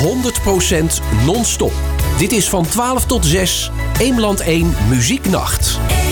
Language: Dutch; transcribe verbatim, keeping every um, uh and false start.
honderd procent non-stop. Dit is van twaalf tot zes, Eemland één Muzieknacht.